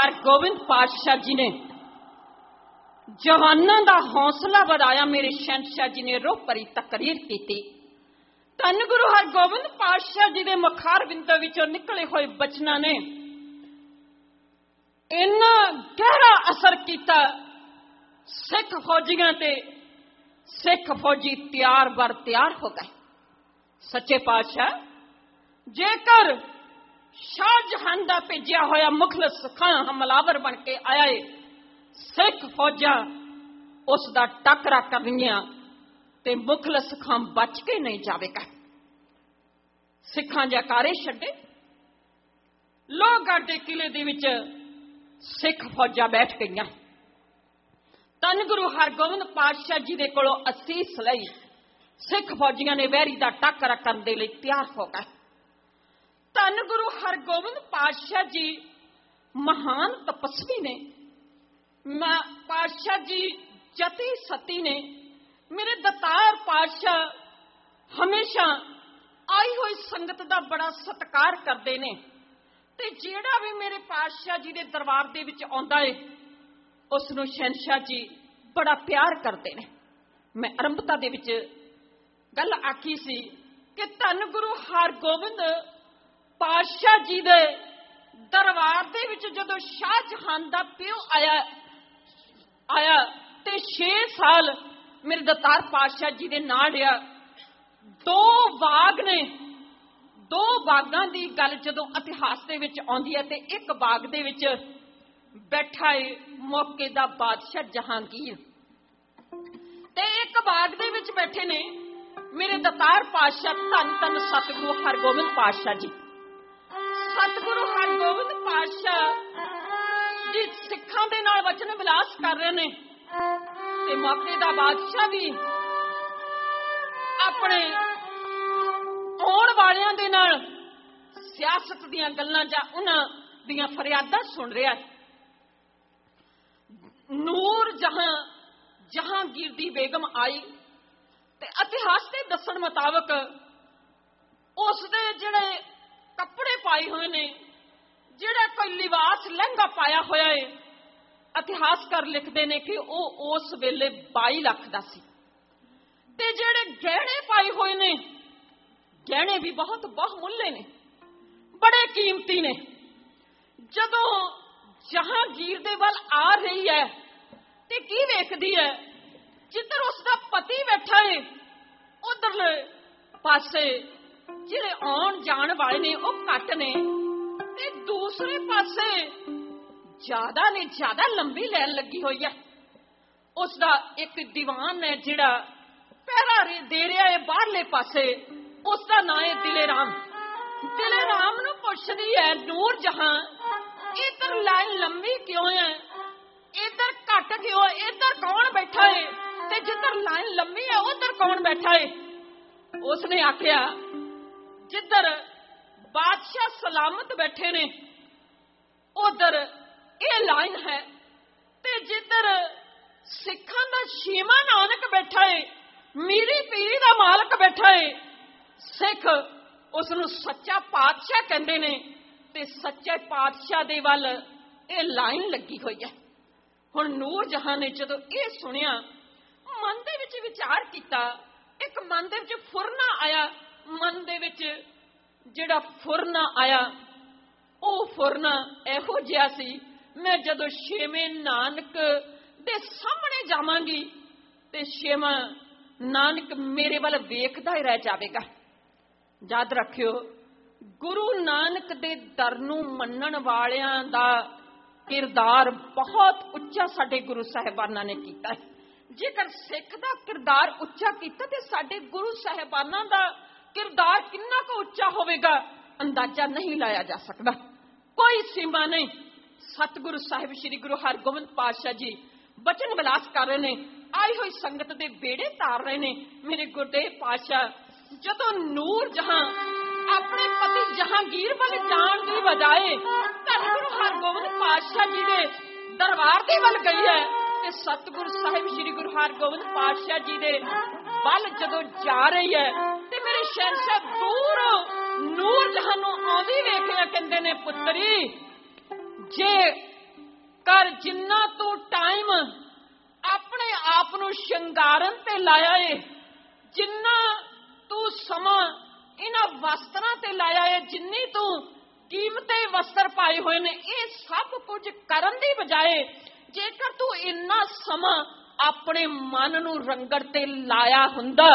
हरगोबिंद पातशाह जी ने जवानों का हौसला बढ़ाया। मेरे शहनशाह जी ने रूह भरी तकरीर की। धन गुरु हरगोबिंद पातशाह जी के मुखार बिंदों विचों निकले हुए बचना ने इन्ना गहरा असर किया सिख फौजियों ते। सिख फौजी तैयार बर तैयार हो गए। सच्चे पातशाह जेकर शाहजहां दा भेजिया होया मुखलस खां हमलावर बन के आया है, सिख फौजा उसका टकरा करनिया ते मुखलस खां बच के नहीं जाएगा। सिखां जयकारे छड्डे। लोहगढ़ के किले दे विच सिख फौजा बैठ गई। धन गुरु हरगोबिंद पातशाह जी दे कोलों असीस लई सिख फौजियां ने वैरी दा टकरा करने दे लई तैयार हो गए। धन गुरु हरगोबिंद पातशाह जी महान तपस्वी ने। पातशाह जी जती सती ने। मेरे दतार पातशाह हमेशा आई हुई संगत का बड़ा सत्कार करते ने ते जेड़ा भी मेरे पातशाह जी के दरबार दे विच आउंदा है उसनूं शहनशाह जी बड़ा प्यार करते ने। मैं आरंभता दे विच गल आखी सी कि धन गुरु हरगोबिंद पातशाह जी दे दरबार दे विच जदों शाहजहां दा प्यो आया ते 6 साल मेरे दतार पातशाह जी दे नाल रहा। 2 बाग ने। 2 बागां दी गल जदों इतिहास दे विच आउंदी है ते एक बाग दे विच बैठा है मौके दा बादशाह जहांगीर ते एक बाग दे विच बैठे ने मेरे दतार पातशाह धन धन सतगुरु हरगोबिंद पातशाह जी। सतगुरु हरगोबिंद पातशाह जी सिखां दे नाल वचन विलास कर रहे ने ते मौके दा बादशाह भी अपने आउण वालियां दे नाल सियासत दीयां गल्लां जां उन्हां दीयां फरियादां सुन रहा है। नूर जहां जहांगीर दी बेगम आई ते इतिहास के दसन मुताबिक उसदे जिहड़े कपड़े पाए हुए ने, जिहड़ा कोई लिबास लहंगा पाया होया है, इतिहासकार लिखते ने कि वह उस वेले 22 लाख का सी ते जिहड़े गहने पाए हुए ने, गहने भी बहुत बहुमुल्ले ने, बड़े कीमती ने। जदों जहांगीर दे वल आ रही है ते की वेखदी है, जिधर उसका पति बैठा है उधरले पासे जिहड़े आउण जाण वाले ने वह घट ने ते दूसरे पासे ज्यादा लंबी लैन लगी हुई है। उसका एक दीवान है जिहड़ा पहरा दे रहा है बाहरले पासे, उसका नाम है दिले राम। दिले राम नूं पुछदी है नूर जहां इधर लाइन लंबी क्यों है, इधर घट क्यों, इधर कौन बैठा है ते जिधर लाइन लंबी है उधर कौन बैठा है। उसने आख्या जिधर बादशाह सलामत बैठे ने उधर ये लाइन है ते जिधर सिखां दा छेवां नानक बैठा है, मीरी पीरी दा मालक बैठा है, सिख उसनूं सच्चा पातशाह कहंदे ने ते सच्चे पातशाह दे वल ये लाइन लगी हुई है। हुण नूर जहां ने जदों ये सुनिया मन दे विच विचार किया। एक मन दे विच फुरना आया। मन दे विच जिहड़ा फुरना आया वो फुरना इहो जिहा सी, मैं जदों 6वें नानक दे सामने जावांगी ते 6वां नानक मेरे वल वेखदा ही रह जावेगा। याद रखियो गुरु नानक दे दर नूं मन्नण वालियां दा किरदार बहुत उच्चा साडे गुरु साहिबाना ने कीता है। जेकर सिख दा किरदार उच्चा कीता ते साडे गुरु साहिबाना दा किरदार किन्ना को उच्चा होवेगा अंदाजा नहीं लाया जा सकता। कोई सीमा नहीं। सतगुरु साहिब श्री गुरु हरगोबिंद पातशाह जी बचन विलास कर रहे ने, आई हुई संगत दे बेड़े तार रहे ने। मेरे गुरदेव पातशाह जदों नूर जहां अपने पति जहांगीर वाले जान की बजाए धन गुरु हरगोबिंद पातशाह जी के दरबार के वल गई है ते सतगुरु साहिब श्री गुरु हरगोबिंद पातशाह जी के वल जदों जा रही है ते मेरे शहनशाह दूर नूर जहां नूं आउंदी वेखिया कहंदे ने पुत्तरी जे ਕਰ ਜਿੰਨਾ ਤੂੰ ਟਾਈਮ ਆਪਣੇ ਆਪ ਨੂੰ ਸ਼ਿੰਗਾਰਨ ਤੇ ਲਾਇਆ ਏ, ਜਿੰਨਾ ਤੂੰ ਸਮਾਂ ਇਹਨਾਂ ਵਸਤਰਾਂ ਤੇ ਲਾਇਆ ਏ, ਜਿੰਨੀ ਤੂੰ ਕੀਮਤੀ ਵਸਤਰ ਪਾਏ ਹੋਏ ਨੇ, ਇਹ ਸਭ ਕੁਝ ਕਰਨ ਦੀ ਬਜਾਏ ਜੇਕਰ ਤੂੰ ਇੰਨਾ ਸਮਾਂ ਆਪਣੇ ਮਨ ਨੂੰ ਰੰਗੜ ਤੇ ਲਾਇਆ ਹੁੰਦਾ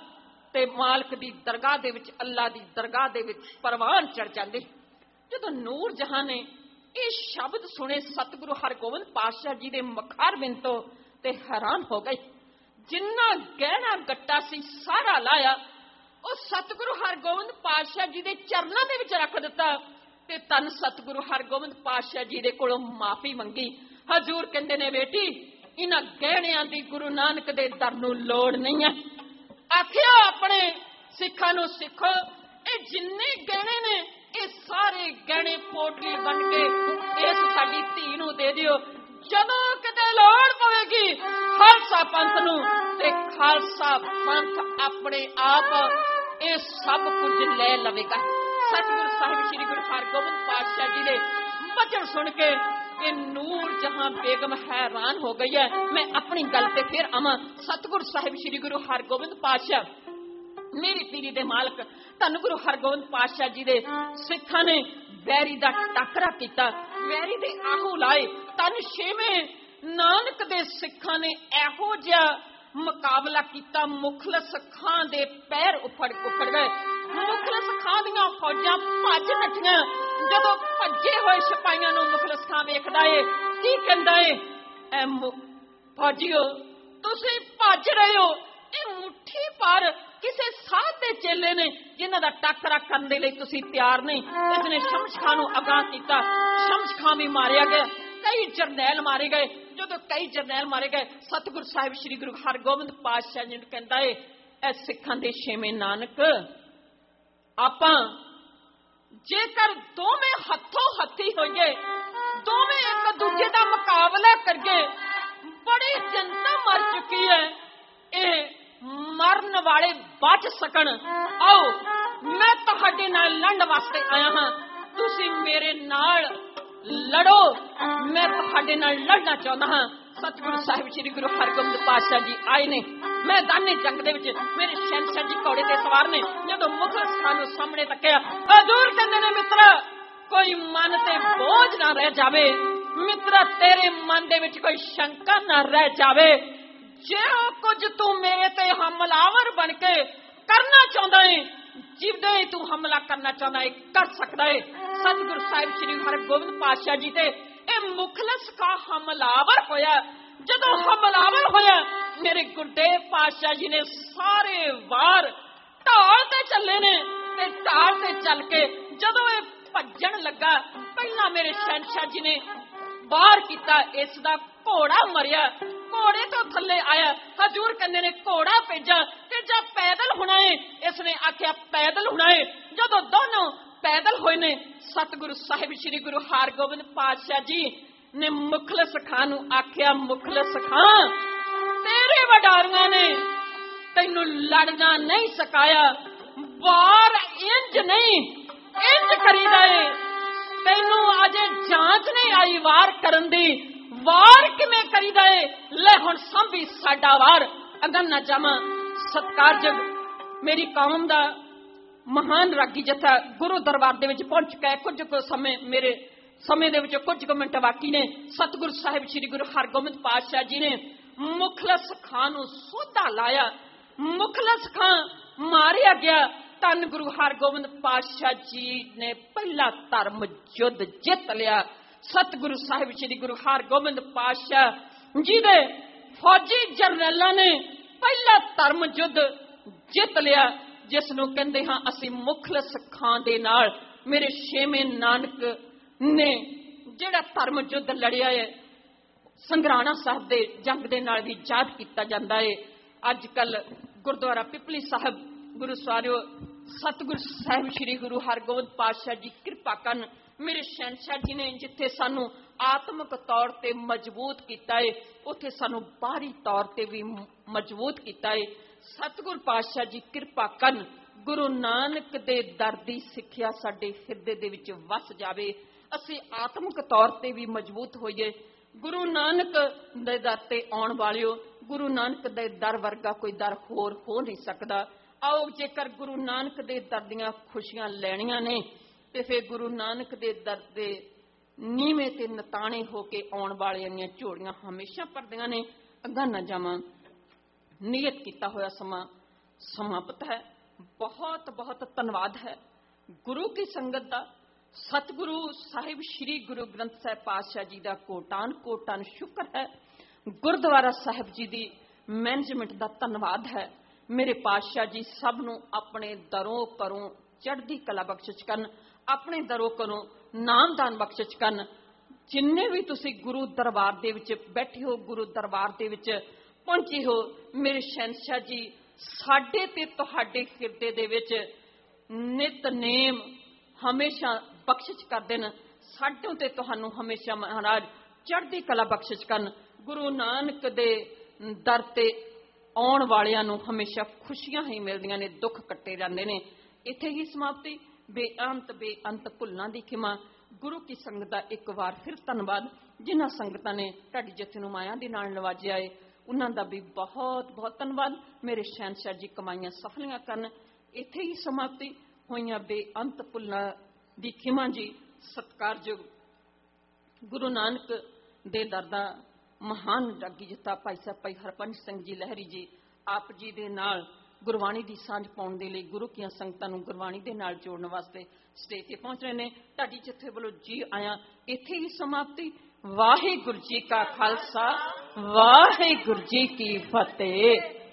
ਤੇ ਮਾਲਕ ਦੀ ਦਰਗਾਹ ਦੇ ਵਿੱਚ, ਅੱਲਾ ਦੀ ਦਰਗਾਹ ਦੇ ਵਿੱਚ ਪਰਵਾਨ ਚੜ ਜਾਂਦੇ। ਜਦੋਂ ਨੂਰ ਜਹਾਂ ਨੇ ਇਹ ਸ਼ਬਦ ਸੁਣੇ ਸਤਿਗੁਰੂ ਹਰਗੋਬਿੰਦ ਪਾਤਸ਼ਾਹ ਜੀ ਦੇ ਮਖਾਰਬਿੰਦ ਤੋਂ ਤੇ ਹੈਰਾਨ ਹੋ ਗਏ। ਜਿੰਨਾ ਗਹਿਣਾ ਗੱਟਾ ਸੀ ਸਾਰਾ ਲਾਇਆ ਉਹ ਸਤਿਗੁਰੂ ਹਰਗੋਬਿੰਦ ਪਾਤਸ਼ਾਹ ਜੀ ਦੇ ਚਰਨਾਂ ਦੇ ਵਿੱਚ ਰੱਖ ਦਿੱਤਾ ਤੇ ਧੰਨ ਸਤਿਗੁਰੂ ਹਰਗੋਬਿੰਦ ਪਾਤਸ਼ਾਹ ਜੀ ਦੇ ਕੋਲੋਂ ਮਾਫੀ ਮੰਗੀ। ਹਜ਼ੂਰ ਕਹਿੰਦੇ ਨੇ, ਬੇਟੀ ਇਹਨਾਂ ਗਹਿਣਿਆਂ ਦੀ ਗੁਰੂ ਨਾਨਕ ਦੇ ਦਰ ਨੂੰ ਲੋੜ ਨਹੀਂ ਹੈ। ਆਖਿਆ ਆਪਣੇ ਸਿੱਖਾਂ ਨੂੰ, ਸਿੱਖੋ ਇਹ ਜਿੰਨੇ ਗਹਿਣੇ ਨੇ ਇਹ ਸਾਰੇ ਗਹਿਣੇ ਪੋਟਲੀ ਬਣ ਕੇ ਇਸ ਸਾਡੀ ਧੀ ਨੂੰ ਦੇ ਦਿਓ। ਜਦੋਂ ਕਿਤੇ ਲੋੜ ਪਵੇਗੀ ਖਾਲਸਾ ਪੰਥ ਨੂੰ ਤੇ ਖਾਲਸਾ ਪੰਥ ਆਪਣੇ ਆਪ ਇਹ ਸਭ ਕੁਝ ਲੈ ਲਵੇਗਾ। ਸਤਿਗੁਰੂ ਸਾਹਿਬ ਸ੍ਰੀ ਗੁਰੂ ਹਰਗੋਬਿੰਦ ਪਾਤਸ਼ਾਹ ਜੀ ਦੇ ਵਚਨ ਸੁਣ ਕੇ ਇਹ ਨੂਰ ਜਹਾਂ ਬੇਗਮ ਹੈਰਾਨ ਹੋ ਗਈ ਹੈ। ਮੈਂ ਆਪਣੀ ਗੱਲ ਤੇ ਫਿਰ ਆਵਾਂ। ਸਤਿਗੁਰੂ ਸਾਹਿਬ ਸ੍ਰੀ ਗੁਰੂ ਹਰਗੋਬਿੰਦ ਪਾਤਸ਼ਾਹ ਮੇਰੀ ਪੀਰੀ ਦੇ ਮਾਲਕ ਧੰਨ ਗੁਰੂ ਹਰਗੋਬਿੰਦ ਪਾਤਸ਼ਾਹ ਜੀ ਦੇ ਸਿੱਖਾਂ ਨੇ ਵੈਰੀ ਦਾ ਟਾਕਰਾ ਕੀਤਾ, ਵੈਰੀ ਦੇ ਆਹੂ ਲਾਏ। ਧੰਨ ਛੇਵੇਂ ਨਾਨਕ ਦੇ ਸਿੱਖਾਂ ਨੇ ਇਹੋ ਜਿਹਾ ਮੁਕਾਬਲਾ ਕੀਤਾ, ਮੁਖਲਸ ਖਾਂ ਦੇ ਪੈਰ ਉਖੜ ਗਏ। ਮੁਖਲਸ ਖਾਂ ਦੀਆਂ ਫੌਜਾਂ ਭੱਜ ਨੱਠੀਆਂ। ਜਦੋਂ ਭੱਜੇ ਹੋਏ ਸਿਪਾਹੀਆਂ ਨੂੰ ਮੁਖਲਸ ਖਾਂ ਵੇਖਦਾ ਏ, ਕੀ ਕਹਿੰਦਾ ਏ, ਐ ਫੌਜੀਓ ਤੁਸੀਂ ਭੱਜ ਰਹੇ ਹੋ, ਇਹ ਮੁੱਠੀ ਪਰ ਕਿਸੇ ਸਾਧ ਦੇ ਚੇਲੇ ਨੇ ਜਿਨ੍ਹਾਂ ਦਾ ਟਾਕਰਾ ਕਰਨ ਦੇ ਲਈ ਤੁਸੀਂ ਤਿਆਰ ਨਹੀਂ। ਇਸਨੇ ਸ਼ਮਸ਼ ਖਾਂ ਨੂੰ ਅਗਾਹ ਕੀਤਾ। ਸ਼ਮਸ਼ ਖਾਂ ਵੀ ਮਾਰਿਆ ਗਿਆ, ਕਈ ਜਰਨੈਲ ਮਾਰੇ ਗਏ। ਜਦੋਂ ਕਈ ਜਰਨੈਲ ਮਾਰੇ ਗਏ ਸਤਿਗੁਰੂ ਸਾਹਿਬ ਸ੍ਰੀ ਗੁਰੂ ਹਰਗੋਬਿੰਦ ਪਾਤਸ਼ਾਹ ਜੀ ਨੂੰ ਕਹਿੰਦਾ ਏ, ਇਹ ਸਿੱਖਾਂ ਦੇ ਛੇਵੇਂ ਨਾਨਕ ਆਪਾਂ ਜੇਕਰ ਦੋਵੇਂ ਹੱਥੋਂ ਹੱਥੀ ਹੋਈਏ, ਦੋਵੇਂ ਇੱਕ ਦੂਜੇ ਦਾ ਮੁਕਾਬਲਾ ਕਰੀਏ, ਬੜੀ ਜਨਤਾ ਮਰ ਚੁੱਕੀ ਹੈ, ਇਹ ਮਰਨ ਵਾਲੇ ਬਚ ਸਕਣ। ਆਓ ਮੈਂ ਤੁਹਾਡੇ ਨਾਲ ਲੜਨ ਵਾਸਤੇ ਆਇਆ ਹਾਂ, ਤੁਸੀਂ ਮੇਰੇ ਨਾਲ ਲੜੋ, ਮੈਂ ਤੁਹਾਡੇ ਨਾਲ ਲੜਨਾ ਚਾਹੁੰਦਾ ਹਾਂ। ਸਤਿਗੁਰੂ ਸਾਹਿਬ ਸ੍ਰੀ ਗੁਰੂ ਹਰਗੋਬਿੰਦ ਪਾਤਸ਼ਾਹ ਜੀ ਆਏ ਨੇ ਮੈਦਾਨੇ ਜੰਗ ਦੇ ਵਿੱਚ, ਮੇਰੇ ਸ਼ਹਿਨਸ਼ਾਹ ਜੀ ਘੋੜੇ ਤੇ ਸਵਾਰ ਨੇ। ਜਦੋਂ ਮੁਖਲਸ ਖਾਂ ਨੂੰ ਸਾਹਮਣੇ ਤੱਕਿਆ, ਹਜ਼ੂਰ ਕਹਿੰਦੇ ਨੇ, ਮਿੱਤਰਾ ਕੋਈ ਮਨ ਤੇ ਬੋਝ ਨਾ ਰਹਿ ਜਾਵੇ, ਮਿੱਤਰਾ ਤੇਰੇ ਮਨ ਦੇ ਵਿੱਚ ਕੋਈ ਸ਼ੰਕਾ ਨਾ ਰਹਿ ਜਾਵੇ। ਜੇ ਉਹ ਕੁਝ ਤੂੰ ਮੇਰੇ ਤੇ ਹਮਲਾਵਰ ਬਣ ਕੇ ਕਰਨਾ ਚਾਹੁੰਦਾ ਏ, ਜਿਵੇਂ ਤੂੰ ਹਮਲਾ ਕਰਨਾ ਚਾਹੁੰਦਾ ਏ ਕਰ ਸਕਦਾ ਏ। ਸਤਿਗੁਰੂ ਸਾਹਿਬ ਸ੍ਰੀ ਹਰਗੋਬਿੰਦ ਪਾਤਸ਼ਾਹ ਜੀ ਤੇ ਇਹ ਮੁਖਲਸ ਖਾਂ ਹਮਲਾਵਰ ਹੋਇਆ। ਜਦੋਂ ਹਮਲਾਵਰ ਹੋਇਆ ਮੇਰੇ ਗੁਰਦੇਵ ਪਾਤਸ਼ਾਹ ਜੀ ਨੇ ਸਾਰੇ ਵਾਰ ਢਾਲ ਤੇ ਚੱਲੇ ਨੇ ਤੇ ਢਾਲ ਤੇ ਚੱਲ ਕੇ ਜਦੋਂ ਇਹ ਭੱਜਣ ਲੱਗਾ, ਪਹਿਲਾਂ ਮੇਰੇ ਸ਼ਹਿਨਸ਼ਾਹ ਜੀ ਨੇ ਬਾਹਰ ਕੀਤਾ, ਇਸ ਦਾ ਘੋੜਾ ਮਰਿਆ, ਘੋੜੇ ਤੋਂ ਥੱਲੇ ਆਇਆ। ਹਜ਼ੂਰ ਕਹਿੰਦੇ ਨੇ ਘੋੜਾ ਭੇਜਾ ਤੇ ਜਾਂ ਪੈਦਲ ਹੋਣਾ ਏ, ਇਸਨੇ ਆਖਿਆ ਪੈਦਲ ਹੋਣਾ ਏ। ਜਦੋਂ ਦੋਨੋਂ ਪੈਦਲ ਹੋਏ ਨੇ ਸਤਿਗੁਰੂ ਸਾਹਿਬ ਸ੍ਰੀ ਗੁਰੂ ਹਰਗੋਬਿੰਦ ਪਾਤਸ਼ਾਹ ਜੀ ਨੇ ਮੁਖਲਸ ਖਾਂ ਨੂੰ ਆਖਿਆ, ਮੁਖਲਸ ਖਾਂ ਤੇਰੇ ਵਡਾਰੀਆਂ ਨੇ ਤੈਨੂੰ ਲੜਨਾ ਨਹੀਂ ਸਿਖਾਇਆ, ਵਾਰ ਇੰਜ ਨਹੀਂ ਇੰਜ ਕਰੀਦਾ ਏ, ਤੈਨੂੰ ਅਜੇ ਜਾਂਚ ਨਹੀਂ ਆਈ ਵਾਰ ਕਰਨ ਦੀ, ਵਾਰ ਕਿਵੇਂ ਕਰੀਦਾ ਏ, ਲੈ ਹੁਣ ਸੰਭੀ ਸਾਡਾ ਵਾਰ। ਅਗਰ ਨਾ ਜਾਵਾਂ ਸਤਿਕਾਰਯੋਗ ਮੇਰੀ ਕੌਮ ਦਾ ਮਹਾਨ ਰਾਗੀ ਜਥਾ ਗੁਰੂ ਦਰਬਾਰ ਦੇ ਵਿੱਚ ਪਹੁੰਚ ਚੁੱਕਾ। ਕੁਝ ਕੁ ਸਮੇਂ ਮੇਰੇ ਸਮੇਂ ਦੇ ਵਿੱਚ ਕੁਝ ਕੁ ਮਿੰਟ ਬਾਕੀ ਨੇ। ਸਤਿਗੁਰੂ ਸਾਹਿਬ ਸ੍ਰੀ ਗੁਰੂ ਹਰਗੋਬਿੰਦ ਪਾਤਸ਼ਾਹ ਜੀ ਨੇ ਮੁਖਲਸ ਖਾਂ ਨੂੰ ਸੋਧਾ ਲਾਇਆ, ਮੁਖਲਸ ਖਾਂ ਮਾਰਿਆ ਗਿਆ। ਧੰਨ ਗੁਰੂ ਹਰਗੋਬਿੰਦ ਪਾਤਸ਼ਾਹ ਜੀ ਨੇ ਪਹਿਲਾ ਧਰਮ ਯੁੱਧ ਜਿੱਤ ਲਿਆ। ਸਤਿਗੁਰੂ ਸਾਹਿਬ ਸ੍ਰੀ ਗੁਰੂ ਹਰਗੋਬਿੰਦ ਪਾਤਸ਼ਾਹ ਜੀ ਦੇ ਫੌਜੀ ਜਰਨੈਲਾਂ ਨੇ ਪਹਿਲਾ ਧਰਮ ਯੁੱਧ ਜਿੱਤ ਲਿਆ, ਜਿਸ ਨੂੰ ਕਹਿੰਦੇ ਹਾਂ ਅਸੀਂ ਮੁਖਲਸ ਖਾਂ ਦੇ ਨਾਲ। ਮੇਰੇ ਛੇਵੇਂ ਨਾਨਕ ਨੇ ਜਿਹੜਾ ਧਰਮ ਯੁੱਧ ਲੜਿਆ ਹੈ ਸੰਗਰਾਣਾ ਸਾਹਿਬ ਦੇ ਜੰਗ ਦੇ ਨਾਲ ਵੀ ਯਾਦ ਕੀਤਾ ਜਾਂਦਾ ਹੈ। ਅੱਜ ਕੱਲ ਗੁਰਦੁਆਰਾ ਪਿਪਲੀ ਸਾਹਿਬ ਗੁਰੂ ਸਵਾਰਿਓ ਸਤਿਗੁਰੂ ਸਾਹਿਬ ਸ੍ਰੀ ਗੁਰੂ ਹਰਗੋਬਿੰਦ ਪਾਤਸ਼ਾਹ ਜੀ ਕਿਰਪਾ ਕਰਨ। ਮੇਰੇ ਸ਼ਹਿਨਸ਼ਾਹ ਜੀ ਨੇ ਜਿੱਥੇ ਸਾਨੂੰ ਆਤਮਿਕ ਤੌਰ ਤੇ ਮਜ਼ਬੂਤ ਕੀਤਾ ਹੈ, ਉੱਥੇ ਸਾਨੂੰ ਬਾਹਰੀ ਤੌਰ ਤੇ ਵੀ ਮਜ਼ਬੂਤ ਕੀਤਾ ਹੈ। ਸਤਿਗੁਰ ਪਾਤਸ਼ਾਹ ਜੀ ਕਿਰਪਾ ਕਰਨ, ਗੁਰੂ ਨਾਨਕ ਦੇ ਦਰ ਦੀ ਸਿੱਖਿਆ ਸਾਡੇ ਹਿਰਦੇ ਦੇ ਵਿੱਚ ਵਸ ਜਾਵੇ, ਅਸੀਂ ਆਤਮਿਕ ਤੌਰ ਤੇ ਵੀ ਮਜ਼ਬੂਤ ਹੋਈਏ। ਗੁਰੂ ਨਾਨਕ ਦੇ ਦਰ ਤੇ ਆਉਣ ਵਾਲਿਓ, ਗੁਰੂ ਨਾਨਕ ਦੇ ਦਰ ਵਰਗਾ ਕੋਈ ਦਰ ਹੋਰ ਹੋ ਨਹੀਂ ਸਕਦਾ। ਆਓ ਜੇਕਰ ਗੁਰੂ ਨਾਨਕ ਦੇ ਦਰ ਦੀਆਂ ਖੁਸ਼ੀਆਂ ਲੈਣੀਆਂ ਨੇ ਤੇ ਫਿਰ ਗੁਰੂ ਨਾਨਕ ਦੇ ਦਰ ਦੇ ਨੀਵੇਂ ਤੇ ਨਤਾਣੇ ਹੋ ਕੇ ਆਉਣ ਵਾਲਿਆਂ ਦੀਆਂ ਝੋਲੀਆਂ ਹਮੇਸ਼ਾ ਭਰਦੀਆਂ ਨੇ। ਅੱਗਾ ਨਾ ਜਾਵਾਂ, ਨਿਯਤ ਕੀਤਾ ਹੋਇਆ ਸਮਾਂ ਸਮਾਪਤ ਹੈ। ਬਹੁਤ ਬਹੁਤ ਧੰਨਵਾਦ ਹੈ ਗੁਰੂ ਕੀ ਸੰਗਤ ਦਾ। ਸਤਿਗੁਰੂ ਸਾਹਿਬ ਸ੍ਰੀ ਗੁਰੂ ਗ੍ਰੰਥ ਸਾਹਿਬ ਪਾਤਸ਼ਾਹ ਜੀ ਦਾ ਕੋਟਾਨ ਕੋਟਾਨ ਸ਼ੁਕਰ ਹੈ। ਗੁਰਦੁਆਰਾ ਸਾਹਿਬ ਜੀ ਦੀ ਮੈਨੇਜਮੈਂਟ ਦਾ ਧੰਨਵਾਦ ਹੈ। ਮੇਰੇ ਪਾਤਸ਼ਾਹ ਜੀ ਸਭ ਨੂੰ ਆਪਣੇ ਦਰੋਂ ਕਰੋਂ ਚੜ੍ਹਦੀ ਕਲਾ ਬਖਸ਼ਿਸ਼ ਕਰਨ, ਆਪਣੇ ਦਰੋਂ ਕਰੋਂ ਨਾਮਦਾਨ ਬਖਸ਼ਿਸ਼ ਕਰਨ। ਜਿੰਨੇ ਵੀ ਤੁਸੀਂ ਗੁਰੂ ਦਰਬਾਰ ਦੇ ਵਿੱਚ ਬੈਠੇ ਹੋ, ਗੁਰੂ ਦਰਬਾਰ ਦੇ ਵਿੱਚ ਪਹੁੰਚੇ ਹੋ, ਮੇਰੇ ਸ਼ਹਿਨशाह ਜੀ ਸਾਡੇ ਤੇ ਤੁਹਾਡੇ ਹਿਰਦੇ ਦੇ ਵਿੱਚ ਨਿਤਨੇਮ ਹਮੇਸ਼ਾ ਬਖਸ਼ਿਸ਼ ਕਰਦੇ ਨੇ। ਸਾਡੇ ਤੇ ਤੁਹਾਨੂੰ ਹਮੇਸ਼ਾ ਮਹਾਰਾਜ ਚੜ੍ਹਦੀ ਕਲਾ ਬਖਸ਼ਿਸ਼ ਕਰਨ। ਗੁਰੂ ਨਾਨਕ ਦੇ ਦਰ ਤੇ ਆਉਣ ਵਾਲਿਆਂ ਨੂੰ ਹਮੇਸ਼ਾ ਖੁਸ਼ੀਆਂ ਹੀ ਮਿਲਦੀਆਂ ਨੇ, ਦੁੱਖ ਕੱਟੇ ਜਾਂਦੇ ਨੇ। ਇੱਥੇ ਹੀ ਸਮਾਪਤੀ। ਬੇਅੰਤ ਭੁੱਲਾਂ ਦੀ ਖਿਮਾ। ਗੁਰੂ ਕੀ ਸੰਗਤ ਦਾ ਇੱਕ ਵਾਰ ਫਿਰ ਧੰਨਵਾਦ। ਜਿਨ੍ਹਾਂ ਸੰਗਤਾਂ ਨੇ ਤੁਹਾਡੀ ਜਥੇ ਨੂੰ ਮਾਇਆ ਦੇ ਨਾਲ ਨਵਾਜਿਆ ਏ, ਉਹਨਾਂ ਦਾ ਵੀ ਬਹੁਤ ਬਹੁਤ ਧੰਨਵਾਦ। ਮੇਰੇ ਸ਼ਹਿਨशाह ਜੀ ਕਮਾਈਆਂ ਸਫਲੀਆਂ ਕਰਨ। ਇੱਥੇ ਹੀ ਸਮਾਪਤੀ। ਹੋਈਆਂ ਬੇਅੰਤ ਭੁੱਲਾਂ ਦੀ ਖਿਮਾ ਜੀ। ਸਤਿਕਾਰਯੋਗ ਗੁਰੂ ਨਾਨਕ ਦੇ ਦਰ ਦਾ ਮਹਾਨ ਜਾਗੀ ਜਥਾ ਭਾਈ ਸਾਹਿਬ ਭਾਈ ਹਰਪੰਜ ਸਿੰਘ ਜੀ ਲਹਿਰੀ ਜੀ, ਆਪ ਜੀ ਦੇ ਨਾਲ ਗੁਰਬਾਣੀ ਦੀ ਸਾਂਝ ਪਾਉਣ ਦੇ ਲਈ, ਗੁਰੂ ਕੀਆਂ ਸੰਗਤਾਂ ਨੂੰ ਗੁਰਬਾਣੀ ਦੇ ਨਾਲ ਜੋੜਨ ਵਾਸਤੇ ਸਟੇਜ ਤੇ ਪਹੁੰਚ ਰਹੇ ਨੇ। ਤੁਹਾਡੀ ਜਥੇ ਵੱਲੋਂ ਜੀ ਆਇਆਂ। ਇੱਥੇ ਹੀ ਸਮਾਪਤੀ। ਵਾਹਿਗੁਰੂ ਜੀ ਕਾ ਖਾਲਸਾ, ਵਾਹਿਗੁਰੂ ਜੀ ਕੀ ਫਤਿਹ।